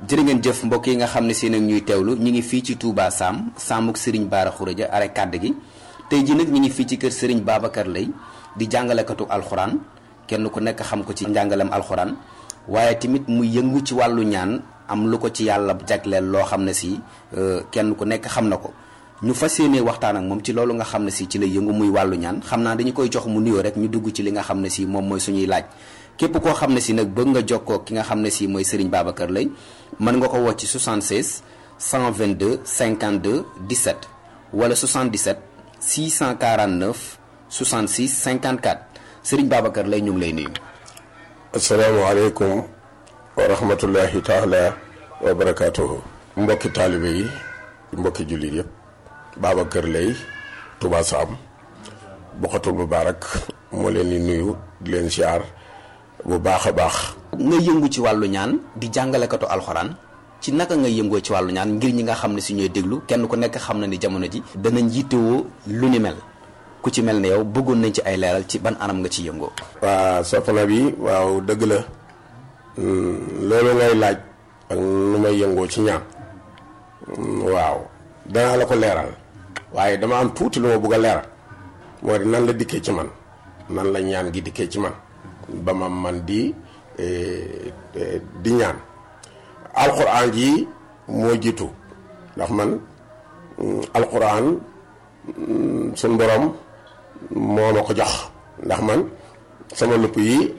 jërë ngeen jëf mbokk yi nga xam ne seen ak ñuy teewlu ñu ngi fii ci Touba Sam Samuk Serigne Bara Khourédia are kàdd gi tey ji nag ñu ngi fii ci kër Serigne Babacar Lay di jàngalekatu alxuraan kenn ku nekk xam ko ci njàngalem alxuraan waaye tamit mu yëngu ci wàllu ñaan am lu ko ci yàlla jagleel loo xam ne si kenn ku nekk xam na ko ñu fas yéenee waxtaan ak moom ci loolu nga xam ne si ci la yëngu muy wàllu ñaan xam naa dañu koy jox mu nuyoo rek ñu dugg ci li nga xam ne si moom mooy suñuy laaj képp koo xam ne si nag bëgg nga jokkoo ki nga xam ne si mooy Serigne Babacar Lay mën nga ko woo ci 76 122 52 17 wala 77 649 66 54 Serigne Babacar Lay ñu ngi lay nuyu. asalaamaaleykum wa rahmatullahi taala wa barakaatuhu. mbokki taalibe yi mbokki jullit yëpp Babacar Lay Touba Sam Bokhatul Moubarak moo leen di nuyu di leen siyaar bu baax a baax. nga yëngu ci wàllu ñaan di jàngalekatu alxuraan ci naka nga yëngoo ci wàllu ñaan ngir ñi nga xam ne si ñooy déglu kenn ku nekk xam na ni jamono ji danañ yittewoo lu ni mel ku ci mel ne yow bëggoon nañ ci ay leeral ci ban anam nga ci yëngoo. waa soppana bi waaw dëgg la loolu ngay laaj ak nu may yëngoo ci ñaan waaw danaa la ko leeral waaye dama am tuuti lu ma bëgg a leeral moo di nan la dikkee ci man nan la ñaan gi dikkee ci man ba ma man di ñaan alxuraan ji moo jiitu ndax man alxuraan suñ borom moo ma ko jox ndax man sama lupp yi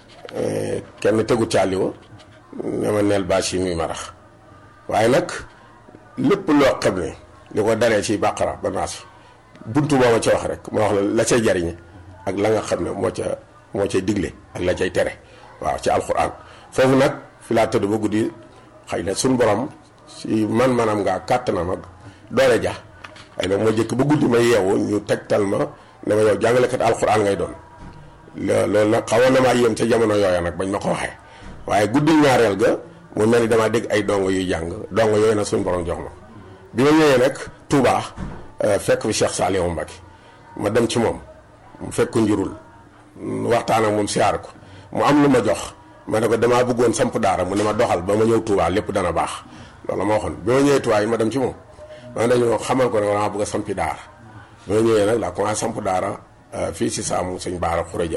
kenn tegu caaliwa ne ma neel bâche yi muy marax waaye nag lépp loo xam ne li ko dalee ci bàqara ba naas buntu moo ma ca wax rek ma wax la cay jariñe ak la nga xam ne moo cay digle ak la cay tere waaw ci alxuraan foofu nag fi laa tëdd ba guddi xëy na suñ borom si man-manam ngaa kàttanam ak doole ja xëy na moo jëkk ba guddi ma yeewu ñu tegtal ma ne ma yow jàngalekat alxuraan ngay doon loolu nag xawoon na maa yéem ca jamono yooya nag bañ ma ko waxee waaye guddi ñaareel ga mu mel ni damaa dégg ay dongo yuy jàng dongo yooyu nag suñ borom jox ma bi ma ñëwee nag Touba fekk fi Cheikh Saliou Mbacké ma dem ci moom mu fekk njurul waxtaan ak moom siyaar ko mu am lu ma jox ma ne ko damaa bëggoon samp daara mu ne ma doxal ba ma ñëw Touba lépp dana baax loolu ma waxoon bi ma ñëwee Touba yi ma dem ci moom ma dañu xamal ko ne damaa bëgg a sampi daara bi ma ñëwee nag laa commencé samp daara fii si Saamu sëñ Bara Khourédia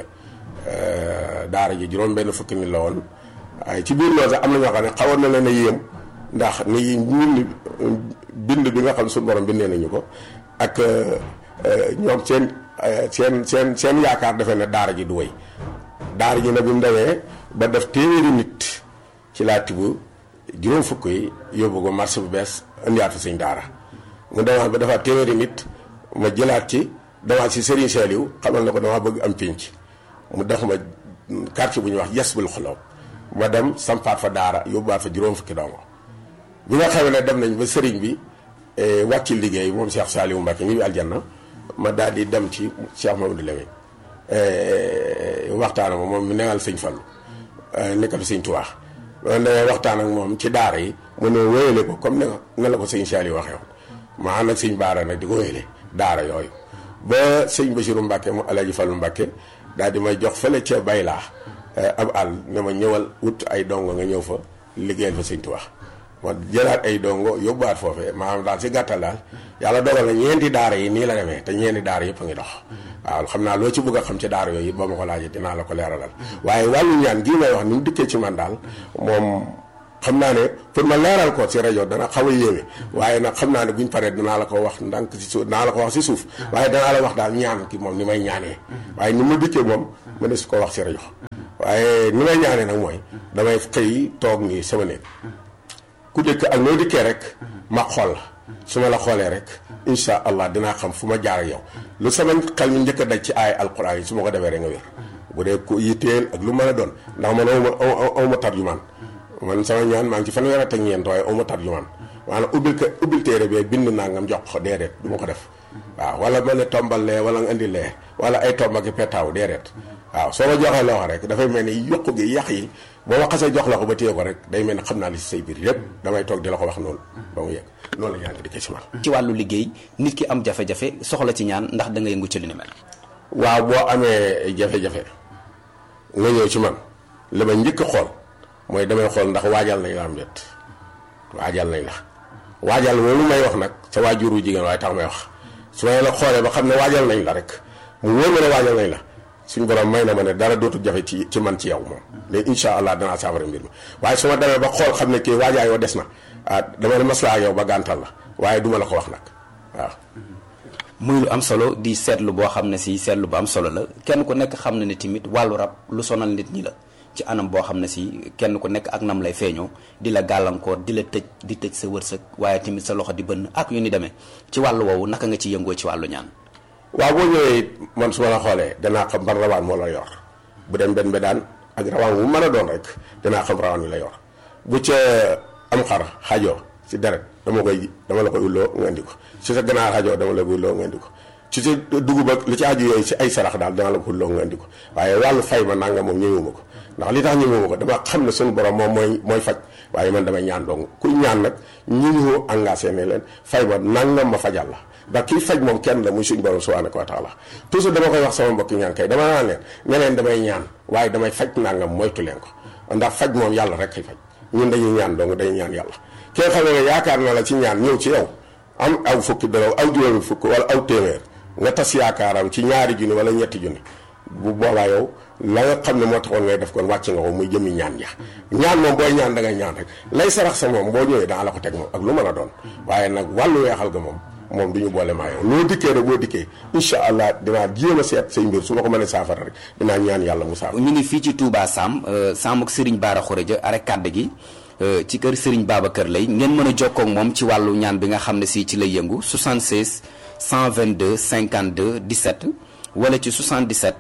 daara ji juróom benn fukki nit la woon waaye ci biir loolu sax am na ñoo xam ne xawoon na leen a yéem ndax ni ñun bind bi nga xam suñu borom bindee nañu ko ak ñoom seen yaakaar defee ne daara ji du wéy daara ji nag bi mu demee ba def téeméeri nit ci laa tibb juróom fukk yi yóbbu ko marché bu bees indiwaat fa sëñ daara mu demaat ba defaat téeméeri nit ma jëlaat ci demaat si Serigne Saliou xamal na ko dama bëgg am pénc mu def ma quartier bu ñuy wax Yasbul Xuloob ma dem sampaat fa daara yóbbuwaat fa juróom fukki dongo bi nga xam ne dem nañ ba sëriñ bi wàcc liggéey moom Cheikh Saliou Mbacké ñi bi aljanna ma daal di dem ci Cheikh Mamadou Lamine waxtaan ak moom mi negal sëñ Fallu nekkal sëñ Tuubaa loolu da waxtaan ak moom ci daara yi mu ne wéyale ko comme ne la ko sëñ Saliou waxee woon ma ànd ak sëñ Baara nag di ko wéyale daara yooyu ba sëñ Bassirou Mbacké mu Alaaji Fallu Mbacké daal di may jox fële ca Baylaa ab àll ne ma ñëwal wut ay dongo nga ñëw fa liggéeyal fa sëñ Tuubaa ma jëlaat ay dongo yóbbuwaat foofee maanaam daal si gàttal daal yàlla dogal na ñeenti daara yi nii la demee te ñeenti daara yëpp a ngi dox waaw xam naa loo ci bëgg a xam ci daara yooyu ba ma ko laajee dinaa la ko leeralal waaye wàllu ñaan gii may wax ni mu dikkee ci man daal moom xam naa ne pour ma leeral ko si rajo dana xaw a yéeme waaye nag xam naa ne buñ paree dinaa la ko wax ndànk si suuf dinaa la ko wax si suuf waaye danaa la wax daal ñaan ki moom ni may ñaanee waaye ni mu dikkee moom ma ne su ko wax si rajo waaye ni may ñaanee nag mooy damay xëy toog nii sama néeg ku dëkk ak noo dikkee rek ma xool la su ma la xoolee rek insha allah dinaa xam fu ma jaar ak yow lu sama xel mi njëkk a daj ci ay alquran yi su ma ko defee rek nga wér bu dee ku yitteel ak lu mën a doon ndax man awma tarjumaan man sama ñaan maa ngi ci fanweer ak ñeent waaye awma tarjumaan maanaam ubbil téere bee bind nangam jox ko déedéet du ma ko def waaw wala ma ne tombal lee wala nga indi lee wala ay tomb ak petaaw déedéet waaw soo ma joxee loxo rek dafay mel ni yokku gi yàq yi boo ma xasee jox la ko ba téye ko rek day mel ni xam naa li si say biir yépp damay toog di la ko wax noonu ba mu yegg loolu la ñaan di ci man ci wàllu liggéey nit ki am jafe-jafe soxla ci ñaan ndax da nga yëngu ci lu ni mel. waaw boo amee jafe-jafe nga ñëw ci man li ma njëkk a xool mooy damay xool ndax waajal nañ la am déet waajal nañ la waajal loolu may wax nag sa waajuru jigéen waaye tax may wax su ma la xoolee ba xam ne waajal nañ la rek mu wóor ma ne waajal nañ la suñu borom may na ma ne dara dootul jafe ci man ci yow moom léegi incha allah danaa saafara mbir mi waaye su ma demee ba xool xam ne kii waajaayoo des na dama ne maslaa yow ba gàntal la waaye duma la ko wax nag waaw. muy lu am solo di seetlu boo xam ne si seetlu bu am solo la kenn ku nekk xam na ne tamit wàllu rab lu sonal nit ñi la ci anam boo xam ne si kenn ku nekk ak nam lay feeñoo di la gàllankoor di la tëj di tëj sa wërsëg waaye tamit sa loxo di bënn ak yu ni demee ci wàllu woowu naka nga ci yëngoo ci wàllu ñaan. waaw boo ñëwee man su ma la xoolee danaa xam ban rawaan moo la yor bu dem benn daan ak rawaan bu mën a doon rek danaa xam rawaan wi la yor bu ca am xar xajoo si deret dama la koy ulloo nga indi ko si sa ganaar xajoo dama la koy ulloo nga indi ko ci sa dugub ak li ci aju yooyu si ay sarax daal dana la ko ulloo nga indi ko waaye wàllu fay ma nanga moom ñëwuma ko ndax li tax ñëwuma ko dama xam ne suñu borom moom mooy faj waaye man damay ñaan dong kuy ñaan nag ñi ñu engagé ne leen fay ma nangam ma fajal la ndax kii faj moom kenn la muy suñu borom subhanahu wa taala toujours dama koy wax sama mbokki ñaan kay dama naan leen ne leen damay ñaan waaye damay faj nangam moytu leen ko ndax faj moom yàlla rek kay faj ñun dañuy ñaan dong dañuy ñaan yàlla ki nga xam ne yaakaar na la ci ñaan ñëw ci yow am aw fukki dara aw juróomi fukk wala aw téeméer nga tas yaakaaram ci ñaari junni wala ñetti junni bu boobaa yow la nga xam ne moo taxoon ngay def kon wàcc nga ko muy jëmi ñaan ja ñaan moom booy ñaan da ngay ñaan rek lay sarax sa moom boo ñëwee daa la ko teg moom ak lu mën a doon waaye nag wàllu weexal ga moom du ñu boole maa yow loo dikkee rek boo dikkee incha allah dinaa jéem a seet say mbir su ma ko mënee saafara rek dinaa ñaan yàlla mu saafara. ñu ngi fii ci Touba Sam Sam ak Serigne Bara Khourédia arrêt kàdd gi ci kër Serigne Babacar Lay ngeen mën a jokkoo ak moom ci wàllu ñaan bi nga xam ne si ci lay yëngu 76 122 52 17 wala ci 77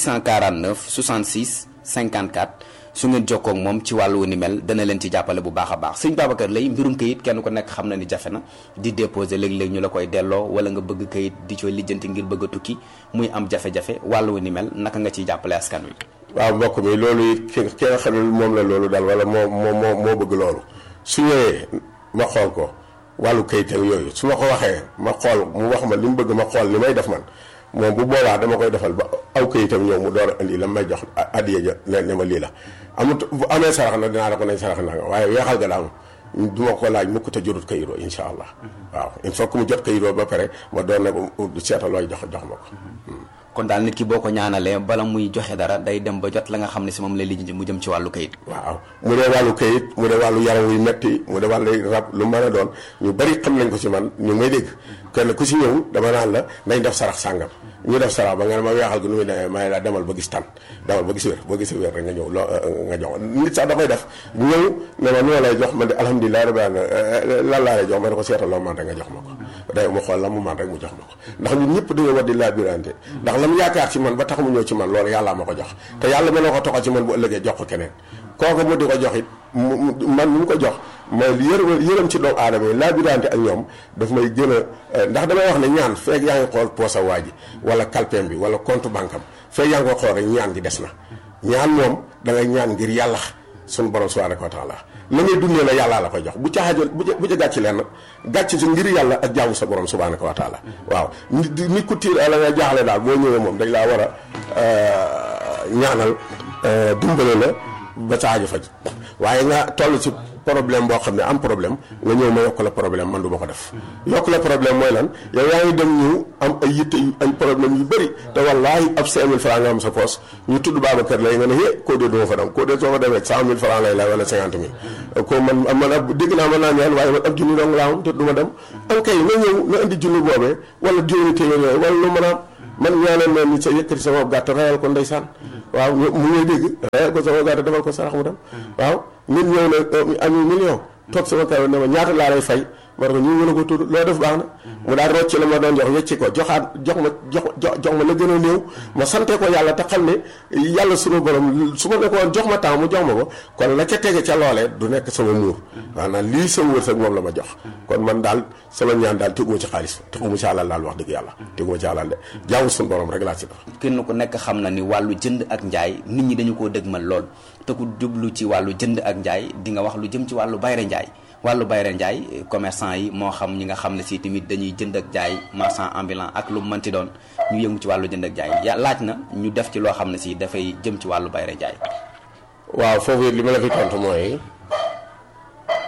649 66 54 su ngeen jokkoo ak moom ci wàllu ni mel dana leen ci jàppale bu baax a baax Serigne Babacar Lay mbirum kayit kenn ko nekk xam na ni jafe na di déposer léeg-léeg ñu la koy delloo wala nga bëgg kayit di cooy lijjanti ngir bëgg a tukki muy am jafe-jafe wàllu ni mel naka nga ciy jàppale askan wi. waaw mbokk mi loolu it ki nga xam ne moom la loolu daal wala moo bëgg loolu su ñëwee ma xool ko wàllu kayitam yooyu su ma ko waxee ma xool mu wax ma li mu bëgg ma xool li may def man moom bu boobaa dama koy defal ba aw kayitam ñëw mu door a indi la may jox addiya ja ne ma lii la amut bu amee sarax na dinaa la ko nañ sarax na nga waaye weexal ga daal du ma ko laaj mukk te jotut kayiroo insha allah waaw il faut que mu jot kayiroo ba pare ma doon ne seeta looy jox ma ko. kon daal nit ki boo ko ñaanalee bala muy joxe dara day dem ba jot la nga xam ne si moom lay lijjanti mu jëm ci wàllu kayit. waaw mu dee wàllu kayit mu dee wàllu yaram wuy metti mu dee wàllu rab lu mën a doon ñu bari xam nañ ko ci man ñu may dégg kenn ku si ñëw dama naan la nañ def sarax sàngam ñu def sarax ba nga ne ma weexal gi nu muy demee may la demal ba gis tan demal ba gis wér boo gisee wér rek nga ñëw nga jox nit sax dafay def ñëw ne ma noo lay jox man de alhamdulilah rabbil alamin lan laa lay jox ma ne ko seetal loo man rek nga jox ma ko day mu xool la mu man rek mu jox ma ko ndax ñun ñëpp dañoo war di laa birante ndax la mu yaakaar ci man ba tax mu ñëw ci man loolu yàllaa ma ko jox te yàlla mën na ko toxal ci man bu ëllëgee jox ko keneen kooku mu di ko jox it man mu ko jox mooy yërëm ci doomu aadama yi laa birante ak ñoom daf may gën a ndax damay wax ne ñaan feeg yaa ngi xool poosa waa ji wala kalpeem bi wala compte banque am feeg yaa ngi ko xool rek ñaan gi des na ñaan moom da ngay ñaan ngir yàlla sunu borom subhanahu wa taala la ngay dundee la yàllaa la koy jox bu ca xaajal bu ca gàcc leen gàcc si ngir yàlla ak jaamu sa borom subhanahu wa taala waaw nit ku tiir la nga jaaxle daal boo ñëwee moom dañ laa war a ñaanal dimbale la ba sa aajo faj waaye nga toll ci problème boo xam ne am problème nga ñëw ma yokk la problème man du ma ko def yokk la problème mooy lan yow yaa ngi dem ñu am ay yitte ay problème yu bëri te wallaahi ab 5000 francs nga am sa poos ñu tudd Babacar Lay nga ne koo dee du ma fa dem koo dee soo fa demee 100000 francs lay lay wala 50000 ko man ab dégg naa mën naa ñaan waaye man ab junni dong laa am te du ma dem an kay na ñëw na indi junni boobee wala juróomi téeméer yooyu wala lu mën a am man ñaanal leen ni sa yëkkati sama gàtt rayal ko ndeysaan waaw mu ngay dégg rayal ko sama gàtt defal ko sarax mu dem waaw nit ñëw na ami million toog sama kaw ne ma ñaata laa lay fay ma ne ko ñu mën a ko tudd loo def baax na mu daal rocc la ma doon jox wecci ko jox ma la gën a néew ma sante ko yàlla te xam ne yàlla sunu borom su ma ne ko woon jox ma temps mu jox ma ko kon la ca tege ca loolee du nekk sama muur maanaam lii sama wërsëg moom la ma jox kon man daal sama ñaan daal teguma ci xaalis teguma ci alal daal wax dëgg yàlla teguma ci alal de jaamu sunu borom rek laa ci def. kenn ku nekk xam na ni wàllu jënd ak njaay nit ñi dañu koo dëgmal lool te ku jublu ci wàllu jënd ak njaay di nga wax lu jëm ci wàllu bayre njaay wàllu bayre njaay commerçant yi moo xam ñi nga xam ne si tamit dañuy jënd ak jaay marchand ambulant ak lu mënti doon ñu yëngu ci wàllu jënd ak jaay laaj na ñu def ci loo xam ne si dafay jëm ci wàllu bayre njaay. waaw foofu li ma la fi tontu mooy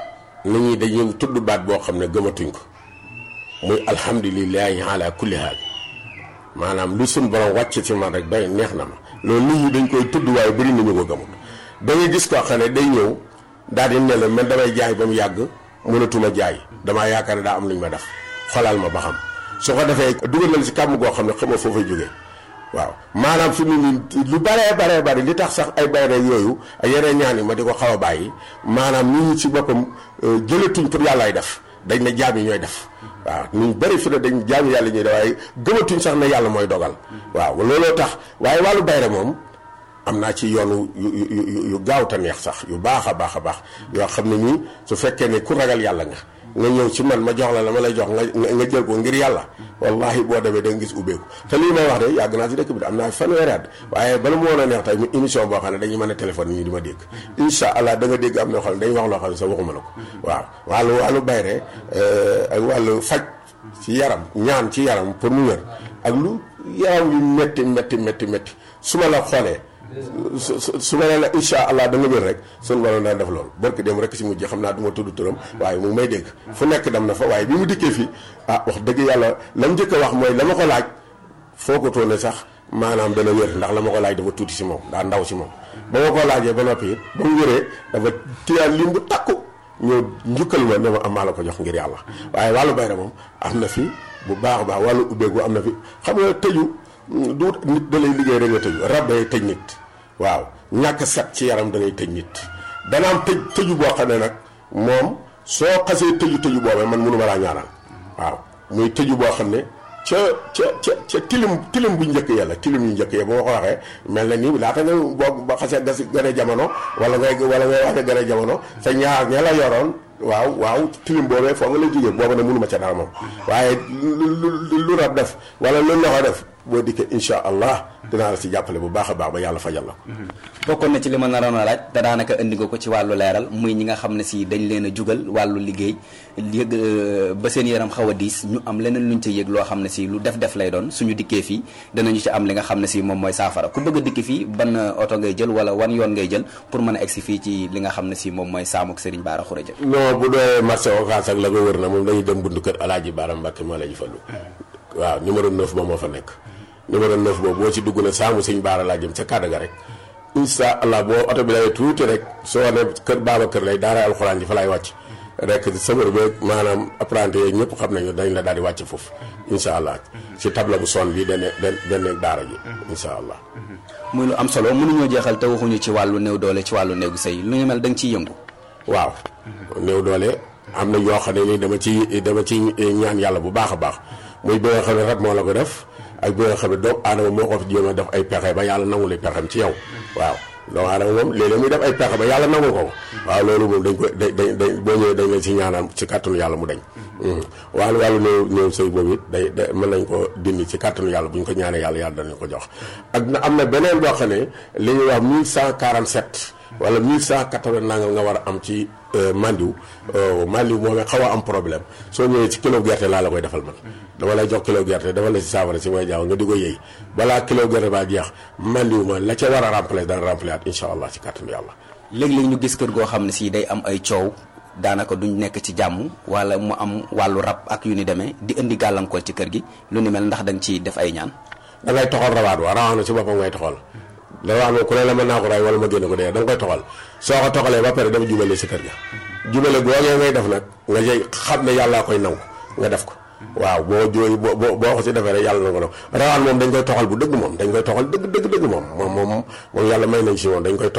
nit ñi dañuy tudd baat boo xam ne gëmatuñ ko muy alhamdulilahi ala kulli haal maanaam lu suñ borom wàcc ci man rek doy neex na ma loolu nit ñi dañ koy tudd waaye bëri nañu ko gëmut da ngay gis koo xam ne day ñëw daal di ne la man damay jaay ba mu yàgg mënatuma jaay damaa yaakaar ne daa am lu ñu ma def xolal ma ba xam su ko defee dugal na la si kàmm goo xam ne xamoo foo fay jógee waaw maanaam fi mu nii lu baree li tax sax ay bay rek yooyu ak yeneen ñaan yi ma di ko xaw a bàyyi maanaam nit ñi ci boppam jëlatuñ pour yàllaay def dañ ne jaam yi ñooy def waaw ñu bëri fi ne dañ jaam yàlla ñuy def waaye gëmatuñ sax ne yàlla mooy dogal waaw looloo tax waaye wàllu bayre moom am naa ci yoonu yu gaaw te neex sax yu baax a baax yoo xam ne nii su fekkee ne ku ragal yàlla nga ñëw ci man ma jox la ma lay jox nga jël ko ngir yàlla wallahi boo demee da nga gis ubbeeku te lii may wax de yàgg naa ci dëkk bi de am naa fanweeri at waaye bala mu woon a neex tey mu émission boo xam ne dañuy mën a téléphone nit ñi di ma dégg incha allah da nga dégg am na xam ne dañuy wax loo xam ne sax waxuma la ko waaw wàllu bayre ak wàllu faj ci yaram ñaan ci yaram pour mu wér ak lu yaram yu métti su ma la xoolee su ma nee la incha allah da nga wér rek sunu waroon daan def loolu barki dem rek si mujj xam naa du ma tudd turam waaye mu ngi may dégg fu nekk dem na fa waaye bi mu dikkee fii wax dëgg yàlla la mu njëkk a wax mooy la ma ko laaj foo ko toone sax maanaam dana wér ndax la ma ko laaj dafa tuuti si moom daa ndaw si moom ba ma ko laajee ba noppi it ba mu wéree dafa tiyaan lim bu takku ñëw njukkal ma ne ma am maa la ko jox ngir yàlla waaye wàllu bayre moom am na fi bu baax a baax wàllu ubbeeku am na fi xam nga tëju du nit da lay liggéey rek nga tëju rab day tëj nit waaw ñàkk set ci yaram da ngay tëj nit dana am tëju boo xam ne nag moom soo xasee tëju boobee man mënu ma laa ñaanal waaw muy tëju boo xam ne ca tilim bu njëkk yàlla tilim yu njëkk ya bu ma ko waxee mel na ni laata nga boo ba xasee gas gën a jamono wala ngay wax ne gën a jamono sa ñaar ña la yoroon waaw tilim boobee foo nga lay jógee booba ne mënu ma ca dara moom waaye lu rab def wala lu loxo def boo dikkee incha allah dinaa la si jàppale bu baax a baax ba yàlla fajal la. bokkoon na ci li ma naroon a laaj te daanaka indi nga ko ci wàllu leeral muy ñi nga xam ne si dañ leen a jugal wàllu liggéey yëg ba seen yaram xaw a diis ñu am leneen luñ ca yëg loo xam ne si lu def lay doon suñu dikkee fii danañu ci am li nga xam ne si moom mooy saafara ku bëgg a dikki fii ban oto ngay jël wala wan yoon ngay jël pour mën a egsi fii ci li nga xam ne si moom mooy saamuk Serigne Bara Khourédia. non bu dee marché Ocass ak la ko wër na moom dañuy dem buntu kër Alaaji Bara Mbàkke maa la ji fallu waaw numéro 9 ba moo fa nekk numéro 9 boobu boo ci dugg na saamu Sëñ Bara laa jëm ca kàddu ga rek incha allah boo oto bi lay tuuti rek soo ne kër Babacar lay daara alxuraan ji fa laay wàcc rek sëmër bi maanaam apprenti yooyu ñëpp xam nañu dañ la daal di wàcc foofu incha allah ci table bu son bi dane daara ji incha allah. muy lu am solo mënuñoo jeexal te waxuñu ci wàllu néew doole ci wàllu néegu sëy lu ñu mel da nga ciy yëngu. waaw néew doole am na yoo xam ne ni dama ci ñaan yàlla bu baax a baax muy bi nga xam ne rab moo la ko def ak bi nga xam ne doomu aadama moo ko fi jéem a def ay pexe ba yàlla nangu li pexem ci yow waaw doomu aadama moom léeg-léeg muy def ay pexe ba yàlla nangu ko waaw loolu moom dañ ko boo ñëwee dañ leen ci ñaanal ci kàttanu yàlla mu dañ wàllu néew sëy boobu it day mën nañ ko dindi ci kàttanu yàlla bu ñu ko ñaanee yàlla danañ ko jox ak na am na beneen boo xam ne li ñuy wax 1147 wala 1180 nangam nga war a am ci mandiw moomee xaw a am problème soo ñëwee ci kilo gerte laa la koy defal man dama lay jox kilo gerte dafa la ci saafara si mooy jaaw nga di ko yëy balaa kilo gerte baa jeex mandiw ma la ca war a remplacer dana remplacer at incha allah ci kàttanu yàlla. léeg-léeg ñu gis kër goo xam ne si day am ay coow daanaka duñ nekk ci jàmm wala mu am wàllu rab ak yu ni demee di indi gàllankoor ci kër gi lu ni mel ndax da nga ciy def ay ñaan. da ngay toxal rawaat na ci boppam ngay toxal rawaat moom ku ne la mën naa ko ray wala ma génne ko dee da nga koy toxal soo ko toxalee ba pare dama jubale si kër ga jubale googee ngay def nag nga jëy xam ne yàllaa koy nangu nga def ko waaw boo ko si defee rek yàlla na ko nangu rawaan moom dañ koy toxal bu dëgg moom dañ koy toxal dëgg moom yàlla may nañ si moom dañ koy